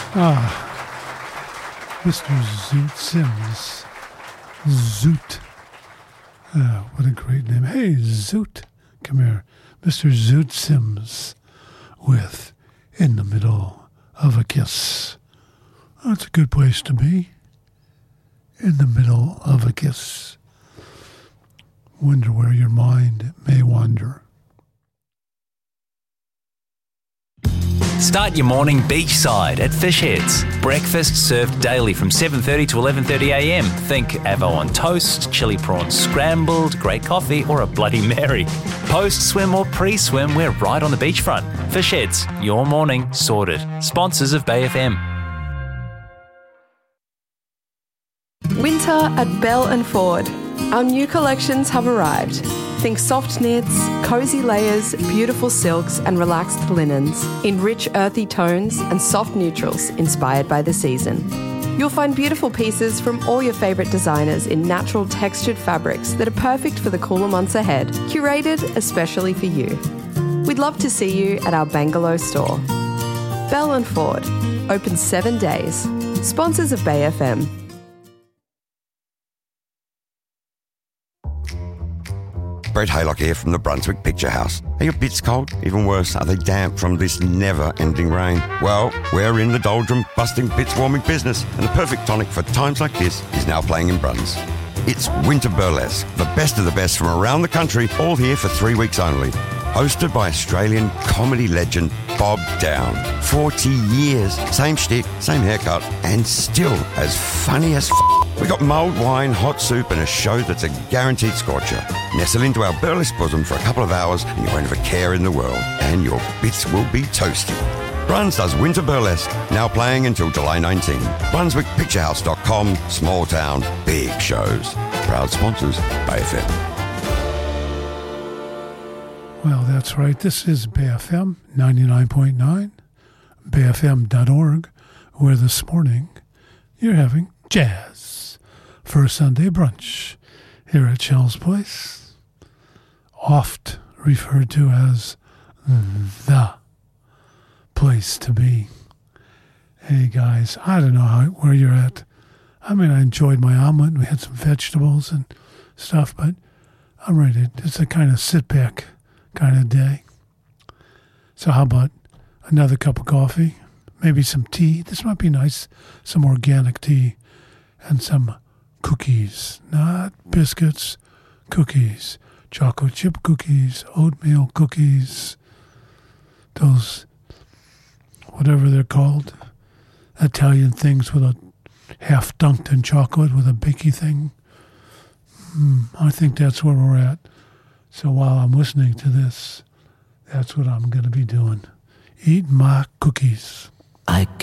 Mr. Zoot Sims. Zoot. What a great name. Hey, Zoot. Come here. Mr. Zoot Sims with In the Middle of a Kiss. That's a good place to be. In the middle of a kiss. Wonder where your mind may wander. Start your morning beachside at Fish Heads. Breakfast served daily from 7:30 to 11:30am. Think avo on toast, chili prawns scrambled, great coffee, or a Bloody Mary. Post-swim or pre-swim, we're right on the beachfront. Fish Heads, your morning sorted. Sponsors of Bay FM. Winter at Bell and Ford. Our new collections have arrived. Think soft knits, cozy layers, beautiful silks and relaxed linens in rich earthy tones and soft neutrals inspired by the season. You'll find beautiful pieces from all your favourite designers in natural textured fabrics that are perfect for the cooler months ahead, curated especially for you. We'd love to see you at our Bangalore store. Bell and Ford, open 7 days. Sponsors of Bay FM. Brett Haylock here from the Brunswick Picture House. Are your bits cold? Even worse, are they damp from this never-ending rain? Well, we're in the doldrum, busting bits warming business, and the perfect tonic for times like this is now playing in Bruns. It's Winter Burlesque, the best of the best from around the country, all here for 3 weeks only. Hosted by Australian comedy legend Bob Down. 40 years, same shtick, same haircut, and still as funny as We got mulled wine, hot soup, and a show that's a guaranteed scorcher. Nestle into our burlesque bosom for a couple of hours, and you won't have a care in the world. And your bits will be toasty. Bruns does Winter Burlesque, now playing until July 19. BrunswickPictureHouse.com, small town, big shows. Proud sponsors, Bay FM. Well, that's right. This is Bay FM 99.9, bayfm.org, where this morning you're having jazz for a Sunday brunch here at Shell's Place, oft referred to as the place to be. Hey guys, I don't know where you're at. I mean, I enjoyed my omelet. We had some vegetables and stuff, but I'm ready. It's a kind of sit back kind of day. So how about another cup of coffee, maybe some tea? This might be nice, some organic tea, and some cookies, not biscuits, cookies, chocolate chip cookies, oatmeal cookies, those, whatever they're called, Italian things with a half dunked in chocolate with a bakey thing. I think that's where we're at. So while I'm listening to this, that's what I'm going to be doing. Eat my cookies.